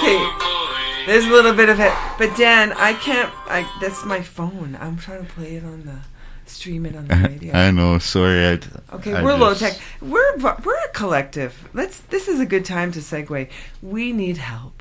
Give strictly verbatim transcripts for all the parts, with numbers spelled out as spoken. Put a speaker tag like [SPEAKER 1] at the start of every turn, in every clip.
[SPEAKER 1] Okay. There's a little bit of it. But Dan, I can't. I That's my phone. I'm trying to play it on the... Stream it on the radio.
[SPEAKER 2] I know. Sorry. I,
[SPEAKER 1] okay,
[SPEAKER 2] I
[SPEAKER 1] we're
[SPEAKER 2] just...
[SPEAKER 1] low tech. We're we're a collective. Let's. This is a good time to segue. We need help.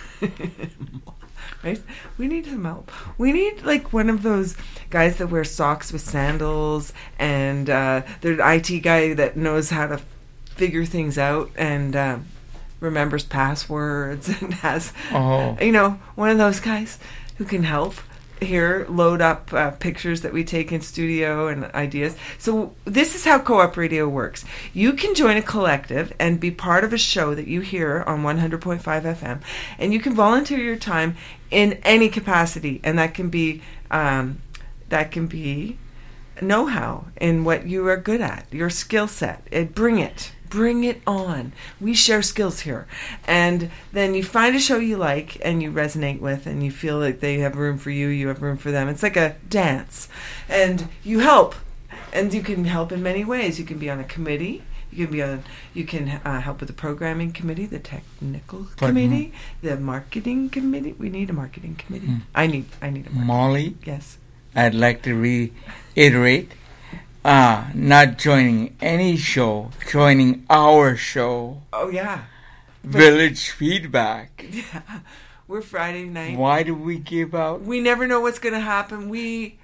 [SPEAKER 1] Right? We need some help. We need like one of those guys that wear socks with sandals, and uh, there's an I T guy that knows how to figure things out and uh, remembers passwords and has,
[SPEAKER 3] oh.
[SPEAKER 1] you know, one of those guys who can help. Here, load up uh, pictures that we take in studio and ideas. So this is how Co-op Radio works. You can join a collective and be part of a show that you hear on one hundred point five F M, and you can volunteer your time in any capacity, and that can be um, that can be know-how in what you are good at, your skill set. It, bring it. Bring it on. We share skills here. And then you find a show you like and you resonate with and you feel like they have room for you, you have room for them. It's like a dance. And you help. And you can help in many ways. You can be on a committee. You can be on. You can uh, help with the programming committee, the technical
[SPEAKER 3] but
[SPEAKER 1] committee, m- the marketing committee. We need a marketing committee. Hmm. I need I need a marketing
[SPEAKER 3] Molly?
[SPEAKER 1] Yes.
[SPEAKER 3] I'd like to reiterate. Ah, not joining any show, joining our show.
[SPEAKER 1] Oh, yeah.
[SPEAKER 3] But Village Feedback.
[SPEAKER 1] Yeah. We're Friday night.
[SPEAKER 3] Why do we give out?
[SPEAKER 1] We never know what's going to happen. We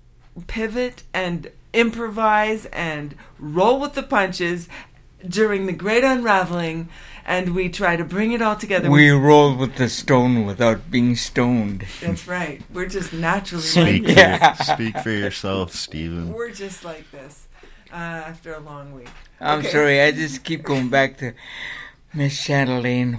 [SPEAKER 1] pivot and improvise and roll with the punches during the great unraveling, and we try to bring it all together.
[SPEAKER 3] We roll with the stone without being stoned.
[SPEAKER 1] That's right. We're just naturally
[SPEAKER 2] speak
[SPEAKER 1] like
[SPEAKER 2] for,
[SPEAKER 3] yeah.
[SPEAKER 2] Speak for yourself, Stephen.
[SPEAKER 1] We're just like this uh, after a long week.
[SPEAKER 3] I'm
[SPEAKER 1] okay.
[SPEAKER 3] sorry, I just keep going back to Miss Chatelaine.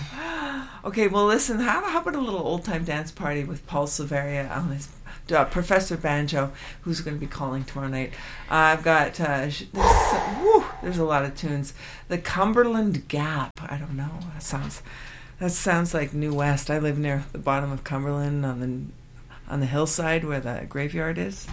[SPEAKER 1] Okay, well, listen, how, how about a little old-time dance party with Paul Silveria on his uh, Professor Banjo, who's going to be calling tomorrow night. Uh, I've got, uh, sh- there's, uh, whew, there's a lot of tunes. The Cumberland Gap, I don't know, that sounds that sounds like New West. I live near the bottom of Cumberland on the on the hillside where the graveyard is.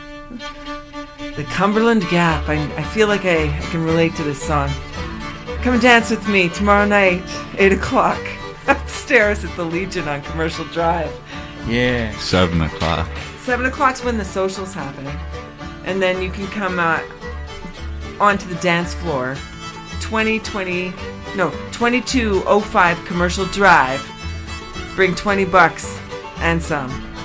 [SPEAKER 1] The Cumberland Gap, I, I feel like I, I can relate to this song. Come and dance with me tomorrow night, eight o'clock. Upstairs at the Legion on Commercial Drive.
[SPEAKER 3] Yeah.
[SPEAKER 2] Seven o'clock.
[SPEAKER 1] Seven o'clock's when the social's happening. And then you can come uh, onto the dance floor. twenty twenty, no, twenty-two oh five Commercial Drive. Bring twenty bucks and some.